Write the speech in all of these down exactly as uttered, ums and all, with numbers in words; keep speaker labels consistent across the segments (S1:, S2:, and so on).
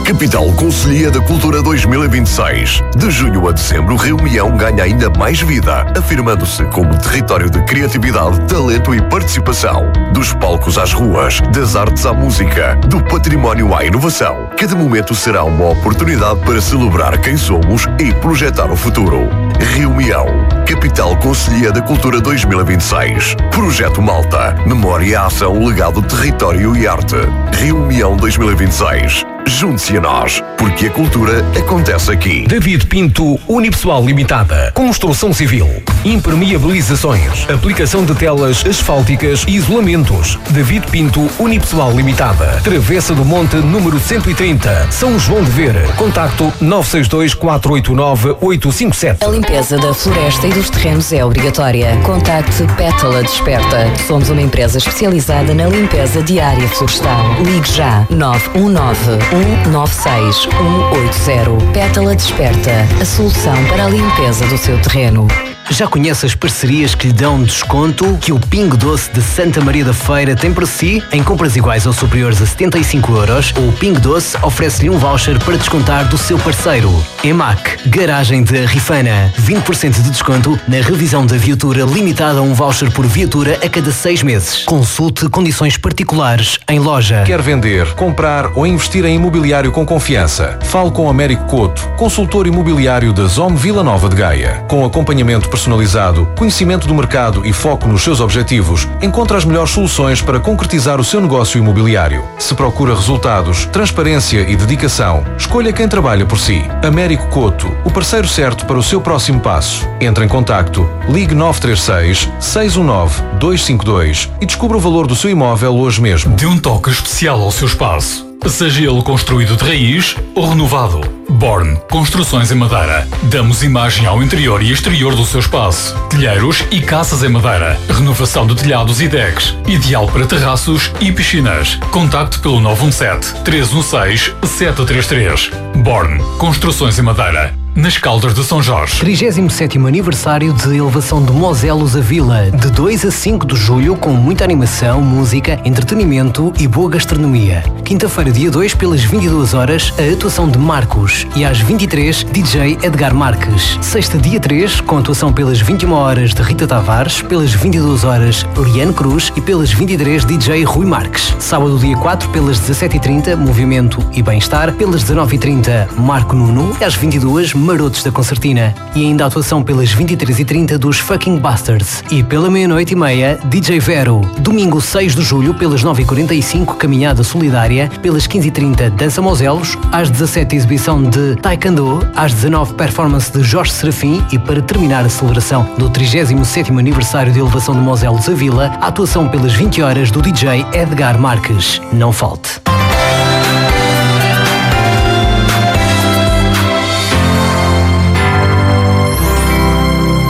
S1: Capital Conselhia da Cultura dois mil e vinte e seis. De junho a dezembro, Reunião ganha ainda mais vida, afirmando-se como território de criatividade, talento e participação. Dos palcos às ruas, das artes à música, do património à inovação. Cada momento será uma oportunidade para celebrar quem somos e projetar o futuro. Reunião. Capital Conselhia da Cultura dois mil e vinte e seis. Projeto Malta. Memória, ação, legado, território e arte. Reunião dois mil e vinte e seis. Junte-se a nós, porque a cultura acontece aqui.
S2: David Pinto Unipessoal Limitada. Construção civil. Impermeabilizações. Aplicação de telas asfálticas e isolamentos. David Pinto Unipessoal Limitada. Travessa do Monte, número cento e trinta. São João de Ver. Contacto nove seis dois, quatro oito nove, oito cinco sete.
S3: A limpeza da floresta e dos terrenos é obrigatória. Contacte Pétala Desperta. Somos uma empresa especializada na limpeza de área florestal. Ligue já nove um nove, um nove seis, um oito zero. Pétala Desperta, a solução para a limpeza do seu terreno.
S4: Já conhece as parcerias que lhe dão desconto que o Pingo Doce de Santa Maria da Feira tem para si? Em compras iguais ou superiores a setenta e cinco euros, o Pingo Doce oferece-lhe um voucher para descontar do seu parceiro. EMAC, Garagem de Rifana, vinte por cento de desconto na revisão da viatura, limitada a um voucher por viatura a cada seis meses. Consulte condições particulares em loja.
S5: Quer vender, comprar ou investir em imobiliário com confiança? Fale com Américo Couto, consultor imobiliário da Zom Vila Nova de Gaia. Com acompanhamento personalizado, conhecimento do mercado e foco nos seus objetivos, encontra as melhores soluções para concretizar o seu negócio imobiliário. Se procura resultados, transparência e dedicação, escolha quem trabalha por si. Américo Couto, o parceiro certo para o seu próximo passo. Entre em contacto, ligue nove três seis, seis um nove, dois cinco dois e descubra o valor do seu imóvel hoje mesmo.
S6: Dê um toque especial ao seu espaço. Seja ele construído de raiz ou renovado. Born Construções em Madeira. Damos imagem ao interior e exterior do seu espaço. Telheiros e casas em madeira. Renovação de telhados e decks. Ideal para terraços e piscinas. Contacte pelo nove um sete, três um seis, sete três três. Born Construções em Madeira. Nas Caldas de São Jorge.
S4: trigésimo sétimo aniversário de elevação de Moselos a Vila, de dois a cinco de julho, com muita animação, música, entretenimento e boa gastronomia. Quinta-feira, dia dois, pelas vinte e duas horas, a atuação de Marcos, e às vinte e três, D J Edgar Marques. Sexta, dia três, com atuação pelas vinte e uma horas de Rita Tavares, pelas vinte e duas horas, Liane Cruz e pelas vinte e três, D J Rui Marques. Sábado, dia quatro, pelas dezassete e trinta, Movimento e Bem-Estar, pelas dezanove e trinta, Marco Nuno, e às vinte e duas, Marotos da Concertina. E ainda a atuação pelas vinte e três e trinta dos Fucking Bastards. E pela meia-noite e meia, D J Vero. Domingo seis de julho, pelas nove e quarenta e cinco, Caminhada Solidária. Pelas quinze e trinta, Dança Moselos. Às dezassete, exibição de Taekwondo. Às dezanove, performance de Jorge Serafim. E para terminar a celebração do trigésimo sétimo aniversário de elevação de Moselos a Vila, a atuação pelas vinte horas do D J Edgar Marques. Não falte.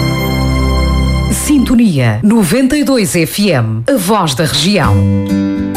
S7: Sintonia noventa e dois F M, a voz da região.